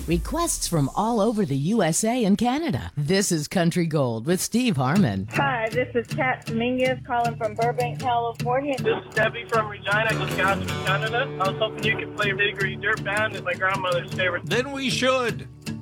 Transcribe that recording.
Requests from all over the USA and Canada. This is Country Gold with Steve Harmon. Hi, this is Kat Dominguez calling from Burbank, California. This is Debbie from Regina, Wisconsin, Canada. I was hoping you could play Hickory Dirt Band. It's my grandmother's favorite. Then we should.